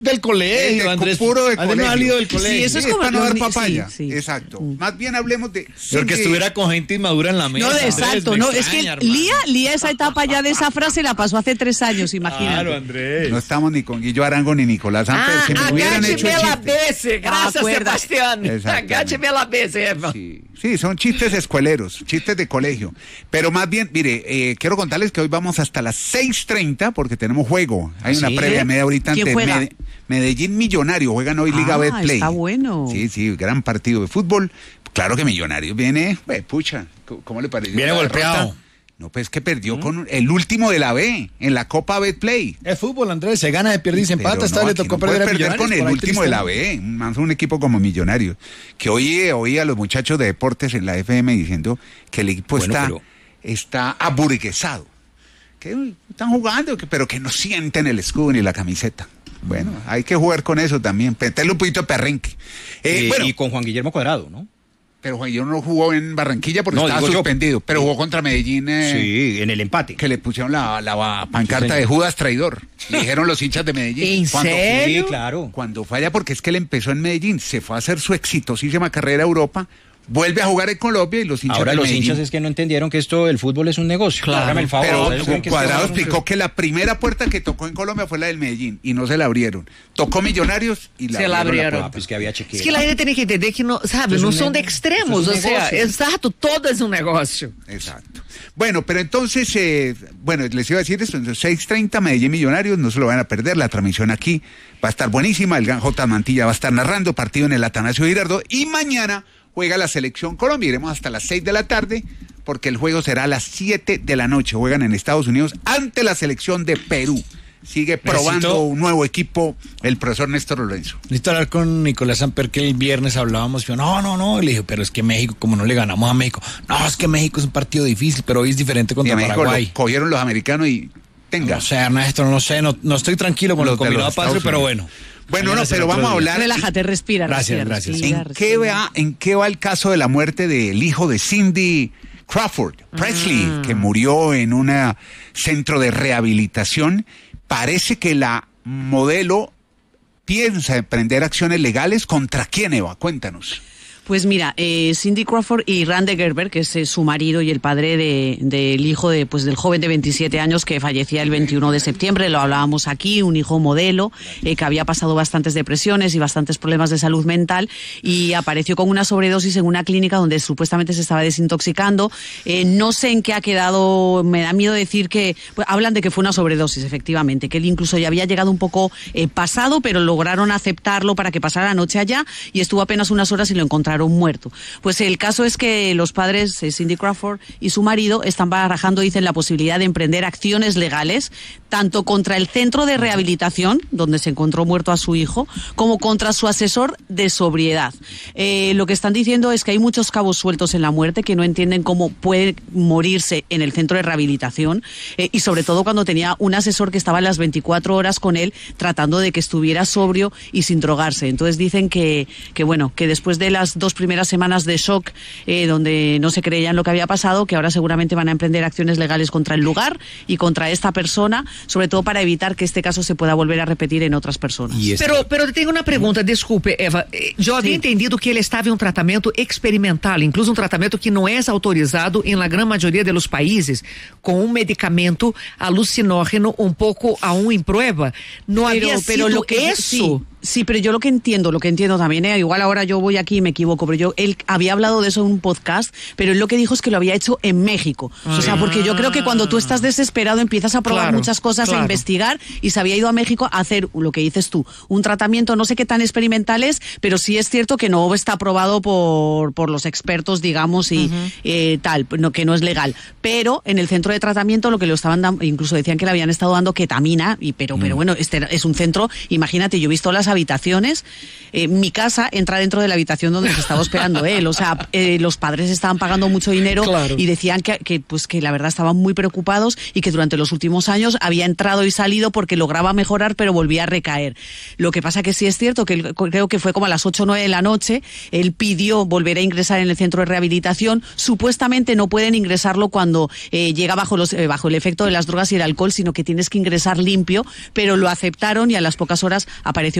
del colegio, Andrés. Puro de colegio. No ha salido del colegio. Sí, eso es es como para no dar lo- papaya. sí. Exacto. Más bien hablemos de... Pero que estuviera con gente inmadura en la mesa. No, Andrés, exacto, me no, es extraña, que hermano. Lía esa etapa ya de esa frase la pasó hace 3 años, imagínate. Claro, Andrés. No estamos ni con Guillo Arango ni Nicolás Samper. Si me hubieran hecho el chiste. Bese, gracias Acuerda. Sebastián. Exactamente. Agache la bese. Sí, son chistes escueleros, chistes de colegio. Pero más bien, mire, quiero contarles que hoy vamos hasta las 6:30 porque tenemos juego. Hay una ¿Sí? previa media horita ¿Quién ante juega? Medellín Millonario. Juegan hoy Liga Betplay. Está bueno. Sí, gran partido de fútbol. Claro que Millonarios viene, pucha, ¿cómo le parece? Viene la golpeado. derrota? No, pues que perdió con el último de la B en la Copa Betplay. Es fútbol, Andrés, se gana, se pierde y se empata. Pero Esta no, le aquí tocó no puede perder a perder Millonarios. con el por ahí último de la triste. B, más un equipo como Millonarios. Que oí a los muchachos de deportes en la FM diciendo que el equipo está aburguesado. Que están jugando, pero que no sienten el escudo ni la camiseta. Bueno, hay que jugar con eso también, meterle un poquito de perrenque. Bueno, Y con Juan Guillermo Cuadrado, ¿no? pero Juan Guillermo no jugó en Barranquilla porque No, estaba digo yo. suspendido, pero jugó contra Medellín. Sí, en el empate. Que le pusieron la pancarta de Judas traidor. Le dijeron los hinchas de Medellín. ¿En serio? Sí, claro. Cuando falla, porque es que él empezó en Medellín, se fue a hacer su exitosísima carrera a Europa, vuelve a jugar en Colombia y los hinchas Ahora de los Medellín. hinchas es que no entendieron que el fútbol es un negocio. Claro. Hágame el favor. Pero Ellos creen que Cuadrado esto es un- explicó que la primera puerta que tocó en Colombia fue la del Medellín y no se la abrieron. Tocó Millonarios y Se la abrieron. puerta. Ah, pues que había Es chequeo. que la gente tiene que entender que no, sabe, Eso no es un son de negocio. extremos, Eso o es un sea, negocio. exacto, todo es un negocio. Exacto. Bueno, pero entonces, les iba a decir esto, entonces 6:30 Medellín Millonarios, no se lo van a perder, la transmisión aquí va a estar buenísima, el gran J. Mantilla va a estar narrando, partido en el Atanasio Girardot, y mañana juega la Selección Colombia, iremos hasta las 6 de la tarde, porque el juego será a las 7 de la noche, juegan en Estados Unidos ante la Selección de Perú. Sigue probando un nuevo equipo el profesor Néstor Lorenzo. Necesito hablar con Nicolás Samper, que el viernes hablábamos, yo, no, le dije, pero es que México, como no le ganamos a México, no, es que México es un partido difícil, pero hoy es diferente Y contra a México Paraguay. lo cogieron los americanos y tenga. No sé, Ernesto, no sé, no estoy tranquilo con Los el de combinado los patrio, Estados pero Unidos. bueno. Bueno, Mañana no, será pero otro vamos a día. hablar. Relájate, respira. Gracias. respira. ¿En qué va el caso de la muerte del hijo de Cindy Crawford, Presley, que murió en un centro de rehabilitación? Parece que la modelo piensa emprender acciones legales. ¿Contra quién, Eva? Cuéntanos. Pues mira, Cindy Crawford y Randy Gerber, que es su marido y el padre del hijo del joven de 27 años que fallecía el 21 de septiembre, lo hablábamos aquí, un hijo modelo que había pasado bastantes depresiones y bastantes problemas de salud mental y apareció con una sobredosis en una clínica donde supuestamente se estaba desintoxicando. No sé en qué ha quedado, me da miedo decir que, pues, hablan de que fue una sobredosis, efectivamente, que él incluso ya había llegado un poco pasado, pero lograron aceptarlo para que pasara la noche allá y estuvo apenas unas horas y lo encontraron muerto. Pues el caso es que los padres, Cindy Crawford y su marido, están barajando, dicen, la posibilidad de emprender acciones legales, tanto contra el centro de rehabilitación, donde se encontró muerto a su hijo, como contra su asesor de sobriedad. Lo que están diciendo es que hay muchos cabos sueltos en la muerte, que no entienden cómo puede morirse en el centro de rehabilitación, y sobre todo cuando tenía un asesor que estaba las 24 horas con él, tratando de que estuviera sobrio y sin drogarse. Entonces dicen que después de las 2 primeras semanas de shock, donde no se creían lo que había pasado, que ahora seguramente van a emprender acciones legales contra el lugar y contra esta persona, sobre todo para evitar que este caso se pueda volver a repetir en otras personas. Pero tengo una pregunta, desculpe, Eva. Yo había entendido que ele estava em um tratamento experimental, incluso um tratamento que não é autorizado em la gran maioria de los países, com um medicamento alucinógeno um pouco aún em prueba. No había sido lo que eso. Sí, pero yo lo que entiendo también, igual ahora yo voy aquí y me equivoco, pero él había hablado de eso en un podcast, pero él lo que dijo es que lo había hecho en México. O sea, porque yo creo que cuando tú estás desesperado empiezas a probar muchas cosas, a investigar, y se había ido a México a hacer lo que dices tú, un tratamiento, no sé qué tan experimental es, pero sí es cierto que no está aprobado por los expertos, digamos, y tal, que no es legal. Pero en el centro de tratamiento lo que lo estaban dando, incluso decían que le habían estado dando ketamina, pero bueno, este es un centro, imagínate, yo he visto las habitaciones. Mi casa entra dentro de la habitación donde se estaba hospedando él. O sea, los padres estaban pagando mucho dinero y decían que la verdad estaban muy preocupados y que durante los últimos años había entrado y salido porque lograba mejorar, pero volvía a recaer. Lo que pasa que sí es cierto que creo que fue como a las 8 o 9 de la noche, él pidió volver a ingresar en el centro de rehabilitación. Supuestamente no pueden ingresarlo cuando llega bajo el efecto de las drogas y el alcohol, sino que tienes que ingresar limpio, pero lo aceptaron y a las pocas horas apareció